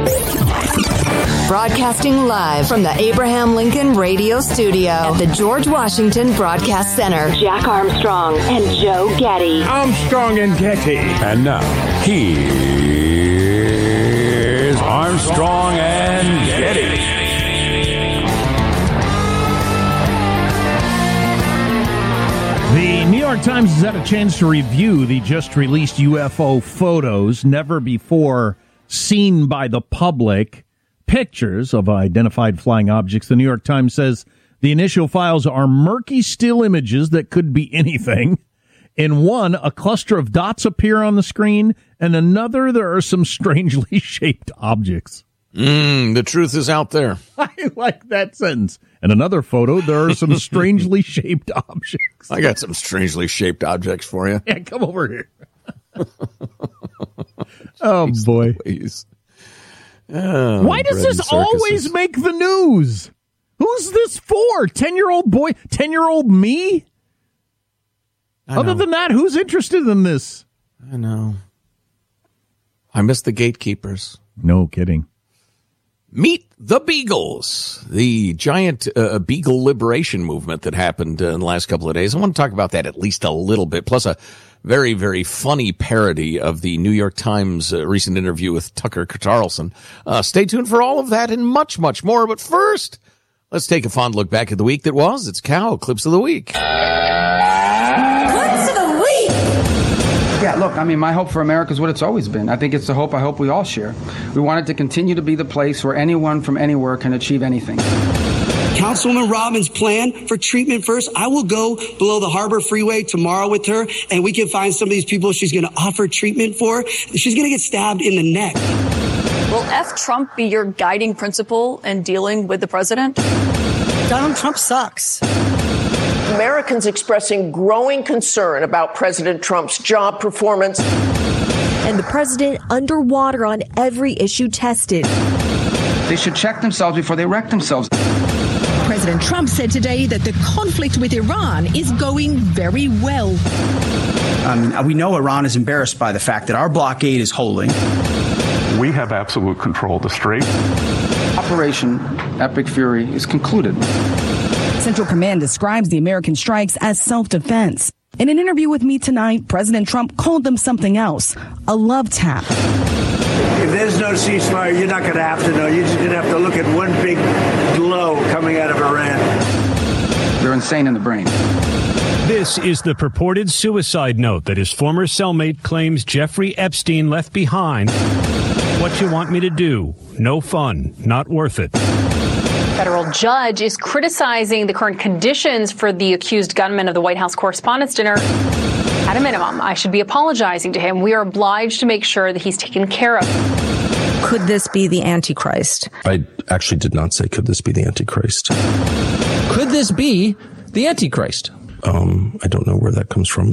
Broadcasting live from the Abraham Lincoln Radio Studio at the George Washington Broadcast Center. Jack Armstrong and Joe Getty. Armstrong and Getty. And now, here's Armstrong and Getty. The New York Times has had a chance to review the just released UFO photos, never before seen by the public. Pictures of identified flying objects. The New York Times says the initial files are murky still images that could be anything. In one, a cluster of dots appear on the screen, and another, there are some strangely shaped objects. The truth is out there. I like that sentence. And another photo, there are some strangely shaped objects. I got some strangely shaped objects for you. Yeah, come over here. Oh, boy. Please. Why does this always make the news? Who's this for? 10-year-old boy? 10-year-old me? Other than that, who's interested in this? I know. I miss the gatekeepers. No kidding. Meet the Beagles, the giant Beagle liberation movement that happened in the last couple of days. I want to talk about that at least a little bit, plus a very, very funny parody of the New York Times recent interview with Tucker Carlson. Stay tuned for all of that and much, much more. But first, let's take a fond look back at the week that was. It's Cow Clips of the Week. Clips of the Week! Yeah, look, I mean, my hope for America is what it's always been. I think it's the hope I hope we all share. We want it to continue to be the place where anyone from anywhere can achieve anything. Councilwoman Robbins' plan for treatment first. I will go below the Harbor Freeway tomorrow with her, and we can find some of these people she's going to offer treatment for. She's going to get stabbed in the neck. Will F. Trump be your guiding principle in dealing with the president? Donald Trump sucks. Americans expressing growing concern about President Trump's job performance. And the president underwater on every issue tested. They should check themselves before they wreck themselves. President Trump said today that the conflict with Iran is going very well. We know Iran is embarrassed by the fact that our blockade is holding. We have absolute control of the strait. Operation Epic Fury is concluded. Central Command describes the American strikes as self-defense. In an interview with me tonight, President Trump called them something else, a love tap. If there's no ceasefire, you're not going to have to know. You're just going to have to look at one big glow coming out of Iran. They're insane in the brain. This is the purported suicide note that his former cellmate claims Jeffrey Epstein left behind. What you want me to do? No fun. Not worth it. Federal judge is criticizing the current conditions for the accused gunman of the White House Correspondents' Dinner. At a minimum, I should be apologizing to him. We are obliged to make sure that he's taken care of. Could this be the Antichrist? I actually did not say, could this be the Antichrist? Could this be the Antichrist? I don't know where that comes from.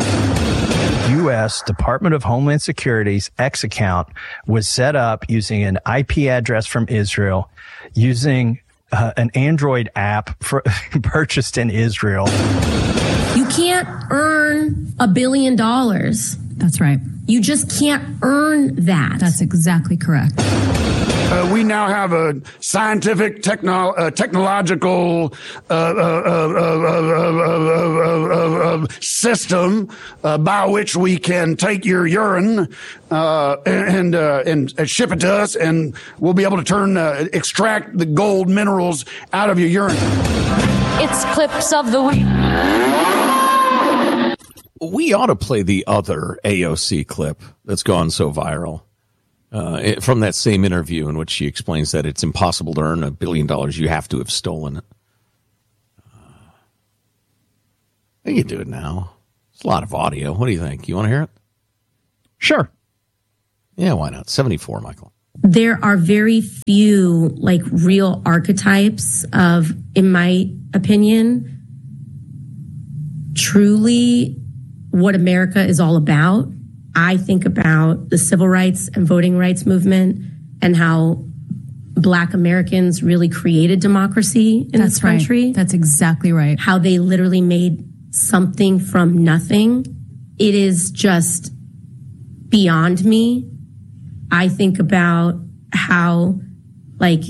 U.S. Department of Homeland Security's X account was set up using an IP address from Israel, using an Android app purchased in Israel. You can't earn $1 billion. That's right. You just can't earn that. That's exactly correct. We now have a scientific, technological system by which we can take your urine and ship it to us, and we'll be able to extract the gold minerals out of your urine. It's Clips of the Week. We ought to play the other AOC clip that's gone so viral. From that same interview in which she explains that it's impossible to earn $1 billion. You have to have stolen it. I can do it now. It's a lot of audio. What do you think? You want to hear it? Sure. Yeah, why not? 74, Michael. There are very few, real archetypes of, in my opinion, truly what America is all about. I think about the civil rights and voting rights movement and how Black Americans really created democracy in this country. Right. That's exactly right. How they literally made something from nothing. It is just beyond me. I think about how, like,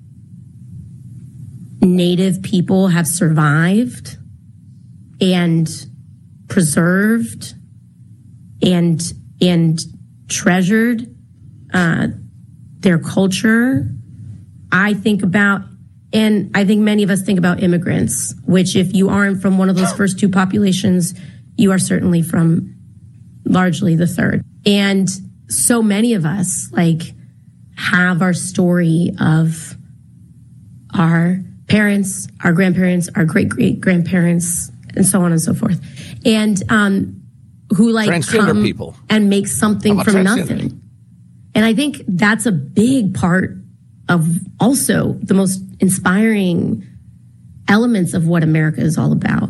Native people have survived and preserved and treasured their culture. I think about, and I think many of us think about immigrants, which if you aren't from one of those first two populations, you are certainly from largely the third. And so many of us, like, have our story of our parents, our grandparents, our great-great-grandparents, and so on and so forth. And who, like, transgender come people and make something from nothing. And I think that's a big part of also the most inspiring elements of what America is all about.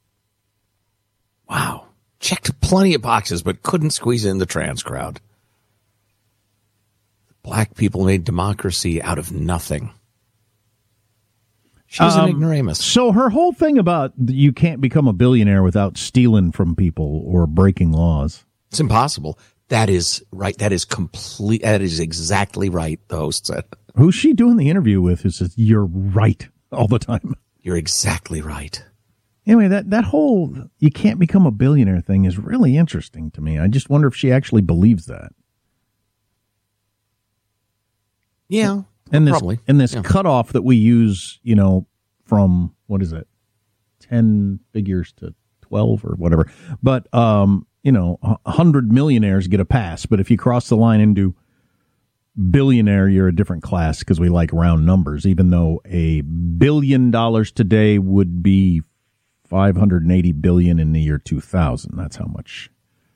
Wow. Checked plenty of boxes, but couldn't squeeze in the trans crowd. Black people made democracy out of nothing. She's an ignoramus. So her whole thing about you can't become a billionaire without stealing from people or breaking laws. It's impossible. That is right. That is complete. That is exactly right. The host said. Who's she doing the interview with who says, you're right all the time? You're exactly right. Anyway, that whole you can't become a billionaire thing is really interesting to me. I just wonder if she actually believes that. Yeah. And this, probably. And this cutoff that we use, from, what is it, 10 figures to 12 or whatever. But, 100 millionaires get a pass. But if you cross the line into billionaire, you're a different class because we like round numbers, even though $1 billion today would be $580 billion in the year 2000. That's how much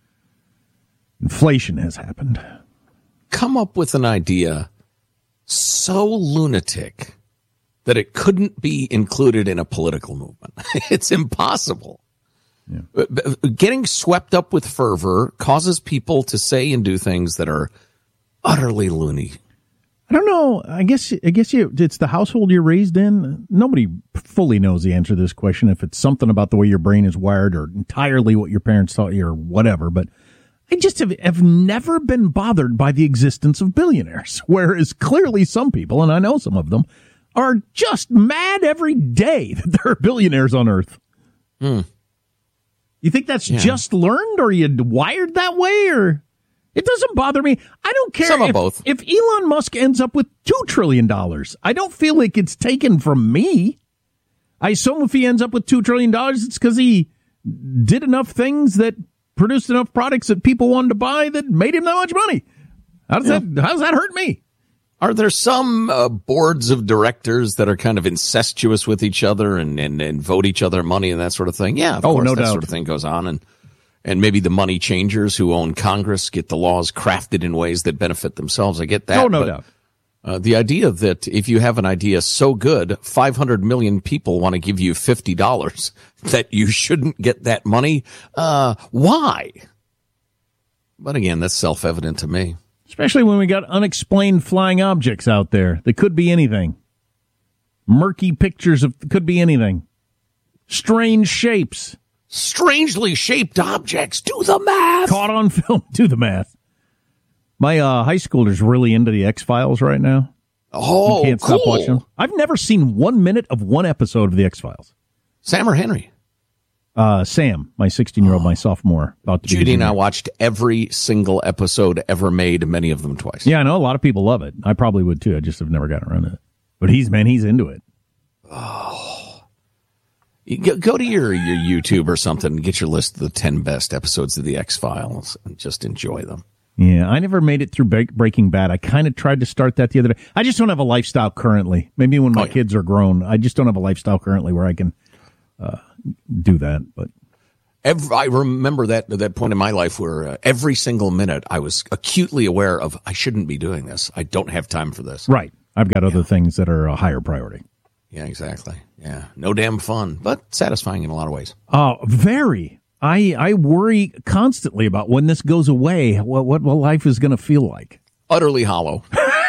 inflation has happened. Come up with an idea so lunatic that it couldn't be included in a political movement. It's impossible. Yeah. Getting swept up with fervor causes people to say and do things that are utterly loony. I don't know. I guess it's the household you're raised in. Nobody fully knows the answer to this question. If it's something about the way your brain is wired or entirely what your parents taught you or whatever, but I just have never been bothered by the existence of billionaires, whereas clearly some people, and I know some of them, are just mad every day that there are billionaires on Earth. Hmm. You think that's just learned, or you wired that way, or it doesn't bother me. I don't care some of both. If Elon Musk ends up with $2 trillion, I don't feel like it's taken from me. I assume if he ends up with $2 trillion, it's because he did enough things that produced enough products that people wanted to buy that made him that much money. How does that hurt me? Are there some boards of directors that are kind of incestuous with each other and vote each other money and that sort of thing? Yeah, of course, no that doubt. sort of thing goes on. And maybe the money changers who own Congress get the laws crafted in ways that benefit themselves. I get that. No doubt. The idea that if you have an idea so good, 500 million people want to give you $50, that you shouldn't get that money, why? But again, that's self-evident to me. Especially when we got unexplained flying objects out there. They could be anything. Murky pictures of could be anything. Strange shapes. Strangely shaped objects. Do the math. Caught on film. Do the math. My high schooler's really into the X-Files right now. Oh, can't stop watching them. I've never seen 1 minute of one episode of the X-Files. Sam or Henry? Sam, my 16-year-old, my sophomore. About to Judy and I watched every single episode ever made, many of them twice. Yeah, I know a lot of people love it. I probably would too. I just have never gotten around to it. But he's into it. Oh. Go to your YouTube or something and get your list of the 10 best episodes of the X-Files and just enjoy them. Yeah, I never made it through Breaking Bad. I kind of tried to start that the other day. I just don't have a lifestyle currently. Maybe when my kids are grown, I just don't have a lifestyle currently where I can do that. But I remember that point in my life where every single minute I was acutely aware of I shouldn't be doing this. I don't have time for this. Right. I've got other things that are a higher priority. Yeah, exactly. Yeah. No damn fun, but satisfying in a lot of ways. Oh, very. I worry constantly about when this goes away, what life is going to feel like. Utterly hollow.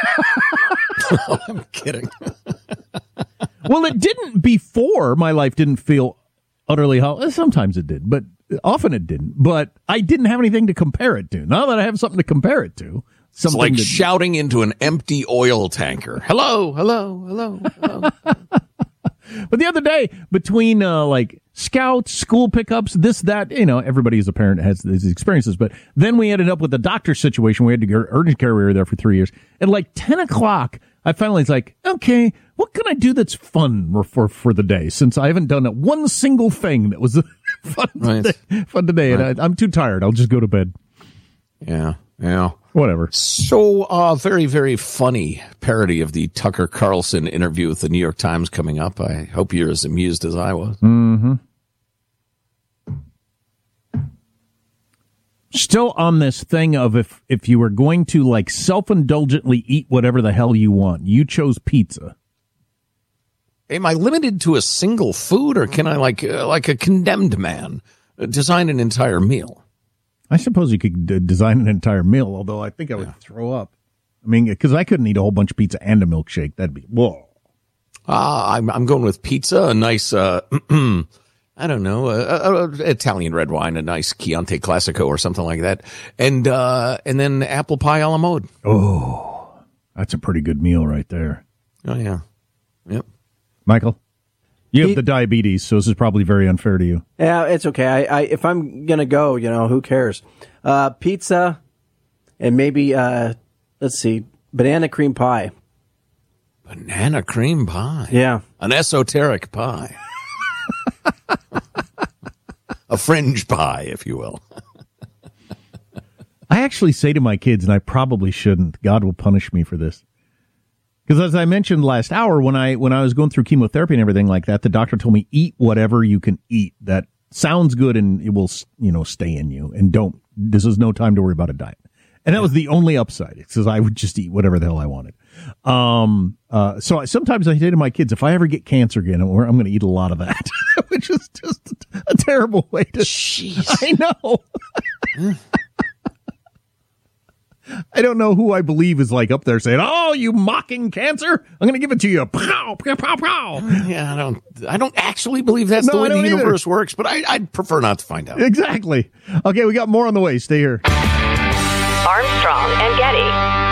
I'm kidding. Well, it didn't before. My life didn't feel utterly hollow. Sometimes it did, but often it didn't. But I didn't have anything to compare it to. Now that I have something to compare it to, It's like shouting into an empty oil tanker. Hello, hello, hello, hello. But the other day, between like scouts, school pickups, this, that, everybody as a parent has these experiences. But then we ended up with the doctor situation. We had to get urgent care. We were there for 3 years. At like 10 o'clock, I finally was like, okay, what can I do that's fun for the day? Since I haven't done one single thing that was fun today. Right. And I'm too tired. I'll just go to bed. Yeah. Whatever. So, very, very funny parody of the Tucker Carlson interview with the New York Times coming up. I hope you're as amused as I was. Mm-hmm. Still on this thing of if you were going to like self-indulgently eat whatever the hell you want, you chose pizza. Am I limited to a single food, or can I, like a condemned man, design an entire meal? I suppose you could design an entire meal, although I think I would throw up. I mean, because I couldn't eat a whole bunch of pizza and a milkshake. That'd be, whoa. I'm going with pizza, a nice, I don't know, Italian red wine, a nice Chianti Classico or something like that, and then apple pie a la mode. Oh, that's a pretty good meal right there. Oh, yeah. Yep. Michael? You have the diabetes, so this is probably very unfair to you. Yeah, it's okay. I if I'm going to go, who cares? Pizza and maybe, let's see, banana cream pie. Banana cream pie? Yeah. An esoteric pie. A fringe pie, if you will. I actually say to my kids, and I probably shouldn't, God will punish me for this. Because as I mentioned last hour, when I was going through chemotherapy and everything like that, the doctor told me, eat whatever you can eat. That sounds good and it will, stay in you. And this is no time to worry about a diet. And that was the only upside. It says I would just eat whatever the hell I wanted. So sometimes I say to my kids, if I ever get cancer again, I'm going to eat a lot of that, which is just a terrible way to. Jeez. I know. I don't know who I believe is like up there saying, "Oh, you mocking cancer? I'm going to give it to you." Pow, pow, pow, pow. Yeah, I don't actually believe that's the way the universe works, but I'd prefer not to find out. Exactly. Okay, we got more on the way. Stay here. Armstrong and Getty.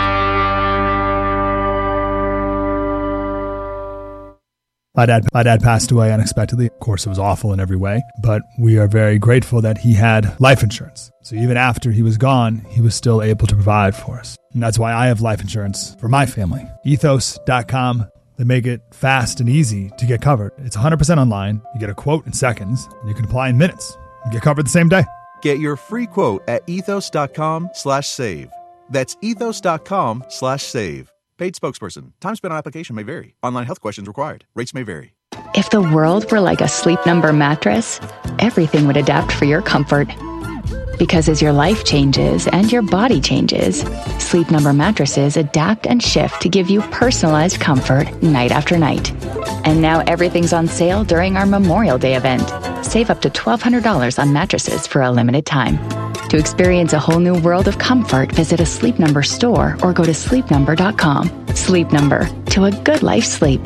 My dad passed away unexpectedly. Of course, it was awful in every way, but we are very grateful that he had life insurance. So even after he was gone, he was still able to provide for us. And that's why I have life insurance for my family. Ethos.com. They make it fast and easy to get covered. It's 100% online. You get a quote in seconds. And you can apply in minutes. You get covered the same day. Get your free quote at ethos.com/save. That's ethos.com/save. Paid spokesperson. Time spent on application may vary. Online health questions required. Rates may vary. If the world were like a Sleep Number mattress, everything would adapt for your comfort. Because as your life changes and your body changes, Sleep Number mattresses adapt and shift to give you personalized comfort night after night. And now everything's on sale during our Memorial Day event. Save up to $1,200 on mattresses for a limited time. To experience a whole new world of comfort, visit a Sleep Number store or go to sleepnumber.com. Sleep Number, to a good night's sleep.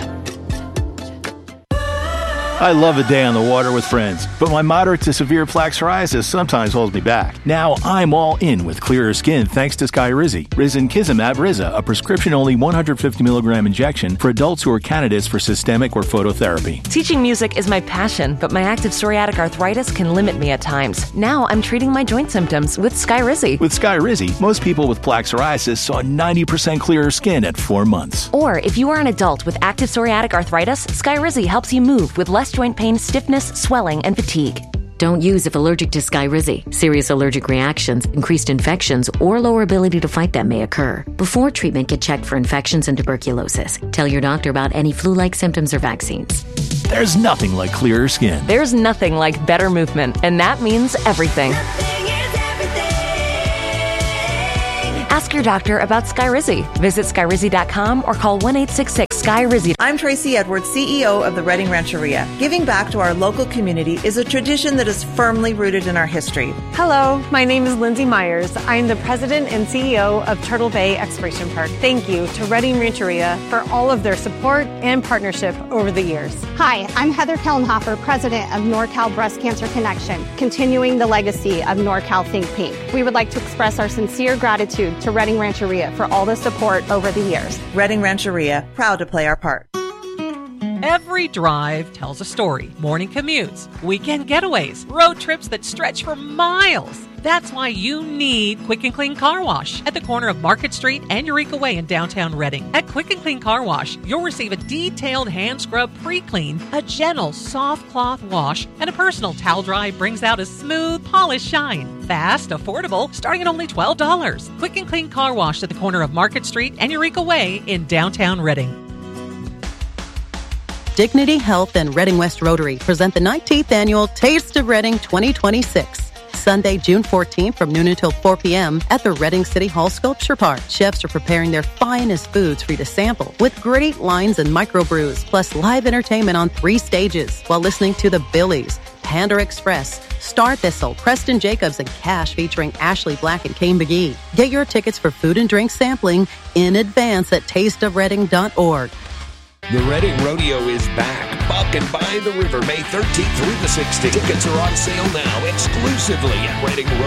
I love a day on the water with friends, but my moderate to severe plaque psoriasis sometimes holds me back. Now I'm all in with clearer skin thanks to Skyrizi. Risankizumab Riza, a prescription-only 150 milligram injection for adults who are candidates for systemic or phototherapy. Teaching music is my passion, but my active psoriatic arthritis can limit me at times. Now I'm treating my joint symptoms with Skyrizi. With Skyrizi, most people with plaque psoriasis saw 90% clearer skin at 4 months. Or if you are an adult with active psoriatic arthritis, Skyrizi helps you move with less joint pain, stiffness, swelling, and fatigue. Don't use if allergic to Skyrizi. Serious allergic reactions, increased infections, or lower ability to fight them may occur. Before treatment, get checked for infections and tuberculosis. Tell your doctor about any flu-like symptoms or vaccines. There's nothing like clearer skin. There's nothing like better movement, and that means everything. Ask your doctor about Skyrizi. Visit Skyrizi.com or call 1-866-SKY-RIZI. I'm Tracy Edwards, CEO of the Redding Rancheria. Giving back to our local community is a tradition that is firmly rooted in our history. Hello, my name is Lindsay Myers. I am the president and CEO of Turtle Bay Exploration Park. Thank you to Redding Rancheria for all of their support and partnership over the years. Hi, I'm Heather Kellenhofer, president of NorCal Breast Cancer Connection, continuing the legacy of NorCal Think Pink. We would like to express our sincere gratitude to Redding Rancheria for all the support over the years. Redding Rancheria, proud to play our part. Every drive tells a story. Morning commutes, weekend getaways, road trips that stretch for miles. That's why you need Quick and Clean Car Wash at the corner of Market Street and Eureka Way in downtown Redding. At Quick and Clean Car Wash, you'll receive a detailed hand scrub pre-clean, a gentle soft cloth wash, and a personal towel dry brings out a smooth, polished shine. Fast, affordable, starting at only $12. Quick and Clean Car Wash at the corner of Market Street and Eureka Way in downtown Redding. Dignity Health and Redding West Rotary present the 19th Annual Taste of Redding 2026. Sunday, June 14th from noon until 4 p.m. at the Redding City Hall Sculpture Park. Chefs are preparing their finest foods for you to sample with great lines and microbrews, plus live entertainment on 3 stages while listening to the Billies, Panda Express, Star Thistle, Preston Jacobs, and Cash featuring Ashley Black and Kane McGee. Get your tickets for food and drink sampling in advance at tasteofredding.org. The Redding Rodeo is back. Buck and by the River, May 13th through the 16th. Tickets are on sale now exclusively at Redding Rodeo.